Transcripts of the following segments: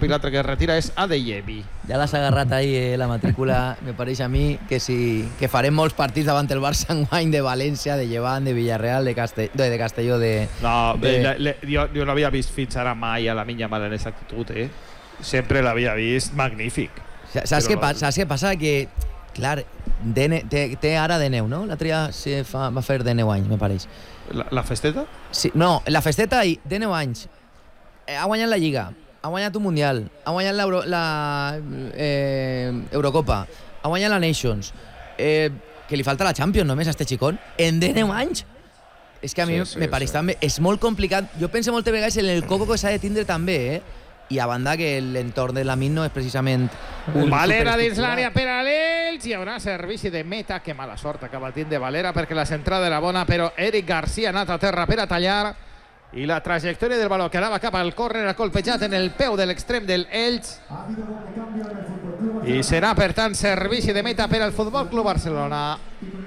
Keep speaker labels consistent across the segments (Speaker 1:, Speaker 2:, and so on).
Speaker 1: i l'altre que es retira és Adeyemi.
Speaker 2: Ja l'has agarrat ahí la matrícula. Me pareix a mi que farem molts partits davant el Barça enguany, de València, de Llevant, de Villarreal, de Castelló,
Speaker 1: No, jo no havia vist fins ara mai a la minya mare en aquesta actitud, Sempre l'havia vist magnífic.
Speaker 2: Saps què passa? Que, clar, té ara de 9, no? L'altre dia va fer de 9 anys, me pareix.
Speaker 1: La festeta?
Speaker 2: Sí, no, la festeta de 9 anys. Ha guanyat la Lliga, ha guanyat un Mundial, ha guanyat la Eurocopa, ha guanyat la Nations, que li falta la Champions només a este xicón, en 9 anys. És que a mi me pareix també, és molt complicat. Jo penso moltes vegades en el coco que s'ha de tindre també, i a banda que l'entorn de Lamine no és precisament
Speaker 1: Valera dins l'àrea per a l'Elx, hi haurà servici de meta. Que mala sort acaba tint de Valera, perquè la centrada era bona, però Eric Garcia ha anat a terra per a tallar, i la trajectòria del baló que anava cap al córner ha colpejat en el peu de l'extrem del Elx, i serà per tant servici de meta per al Futbol Club Barcelona.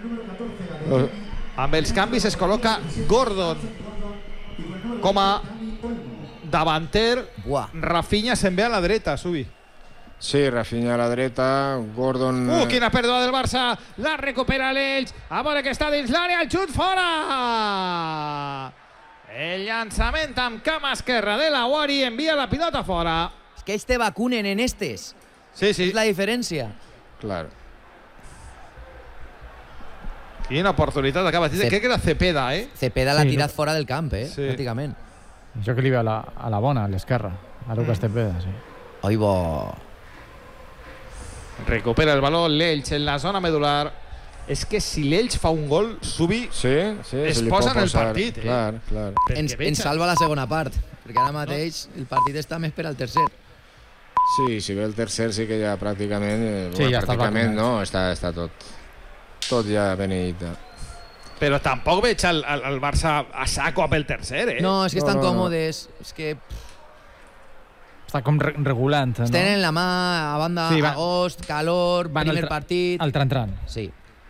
Speaker 1: Amb els canvis es col·loca Gordon com a davanter. Rafinha se'n ve a la dreta, Subi.
Speaker 3: Sí, Rafinha a la dreta, Gordon...
Speaker 1: Quina pèrdua del Barça, la recupera l'Elx, a veure que està dins l'àrea, el xut fora! El llançament amb cama esquerra de la Wari envia la pilota fora.
Speaker 2: És que ells te vacunen en estes.
Speaker 1: Sí.
Speaker 2: És la diferència.
Speaker 3: Clar.
Speaker 1: Quina oportunitat acaba de dir. Crec que era Cepeda,
Speaker 2: Cepeda l'ha tirat fora del camp, pràcticament.
Speaker 4: Això que li ve a la bona, a l'esquerra, a Lucas Cepeda, sí.
Speaker 2: Oi, bo.
Speaker 1: Recupera el baló l'Elx en la zona medular. És que si l'Elx fa un gol, Subi, es posa en el partit.
Speaker 3: Clar.
Speaker 2: Ens salva la segona part, perquè ara mateix el partit està més per al tercer.
Speaker 3: Sí, si ve el tercer sí que ja pràcticament...
Speaker 4: Sí, ja
Speaker 3: pràcticament no, està tot ja beneït.
Speaker 1: Però tampoc veig el Barça a saco pel tercer,
Speaker 2: No, és que estan còmodes, és que...
Speaker 4: Està com regulant, no?
Speaker 2: Tenen la mà a banda, agost, calor, primer partit...
Speaker 4: El tran-tran.
Speaker 2: Sí.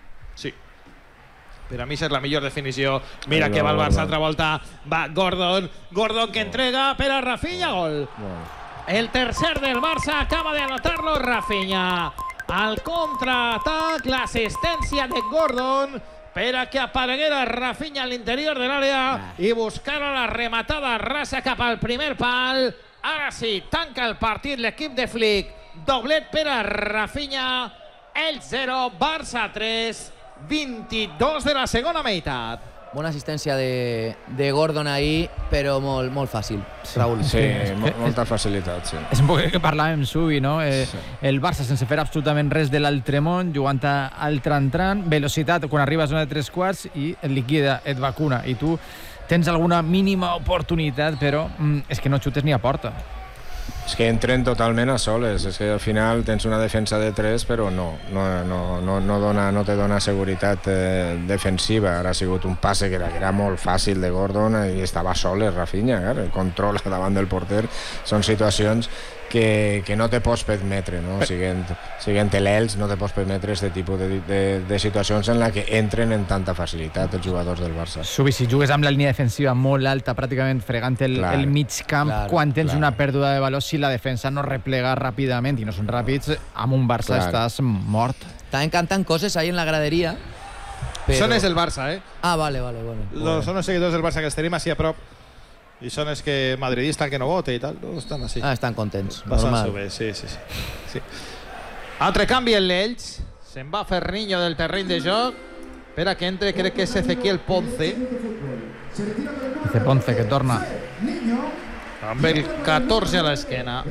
Speaker 1: Per a mi és la millor definició. Mira que va el Barça altra volta. Va Gordon que entrega per a Rafinha, gol. El tercer del Barça acaba de anotar-lo Rafinha. Al contraatac, l'assistència de Gordon per a que apareguera Rafinha a l'interior de l'àrea i buscara la rematada rasa cap al primer pal. Ara sí, tanca el partit l'equip de Flick. Doblet per a Rafinha. El 0, Barça 3, 22 de la segona meitat.
Speaker 2: Bona assistència de Gordon ahí, però molt fàcil, Raúl.
Speaker 3: Sí, molta facilitat, sí.
Speaker 4: És un poc que parlàvem, Subi, no? El Barça sense fer absolutament res de l'altre món, jugant al tran-tran, velocitat quan arriba a zona de 3/4 i et liquida, et vacuna. I tu tens alguna mínima oportunitat, però és que no xutes ni a porta.
Speaker 3: És que entren totalment a soles, és que al final tens una defensa de 3 però no te dona seguretat defensiva. Ara ha sigut un passe que era molt fàcil de Gordon i estava sol Rafinha, el control davant del porter. Són situacions que no te pots permetre, no? Siguent l'Elx no te pots permetre aquest tipus de situacions en la que entren en tanta facilitat els jugadors del Barça.
Speaker 4: Subi, si jugues amb la línia defensiva molt alta, pràcticament fregant el mig camp, quan tens una pèrdua de valor, si la defensa no replega ràpidament i no són ràpids, amb un Barça estàs mort.
Speaker 2: Estaven cantant coses ahí en la graderia.
Speaker 1: Són és del Barça,
Speaker 2: Ah, vale.
Speaker 1: Són els seguidors del Barça que els tenim així a prop. I són els que madridistes que no voten i tal, no estan així.
Speaker 2: Estan contents,
Speaker 1: normal. Bé, sí. Altre canvi en l'Elx. Se'n va Ferniño del terreny de joc. Espera que entre, crec que és Ezequiel Ponce.
Speaker 4: Ponce que torna.
Speaker 1: Amb el 14 a l'esquena.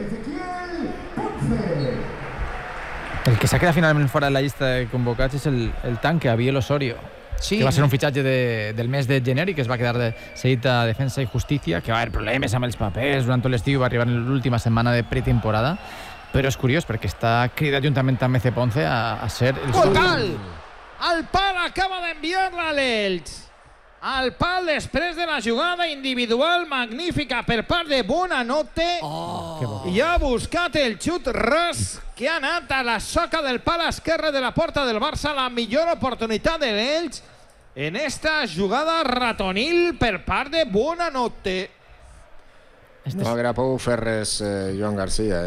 Speaker 4: El que s'ha quedat finalment fora de la llista de convocats és el tanque, Abiel Osorio. Sí. Que va ser un fitxatge del mes de gener i que es va quedar cedit a Defensa i Justícia, que va haver problemes amb els papers durant tot l'estiu i va arribar en l'última setmana de pretemporada, però és curiós perquè està cridat juntament amb Ece Ponce a ser el
Speaker 1: Total! El pal acaba d'enviar-la a l'Elx. Al pal després de la jugada individual magnífica per part de Buonanotte. I ha buscat el xut ras que ha anat a la soca del pal esquerre de la porta del Barça, la millor oportunitat de l'Elx en esta jugada ratonil per part de Buonanotte.
Speaker 3: No agrapou fer res Joan Garcia,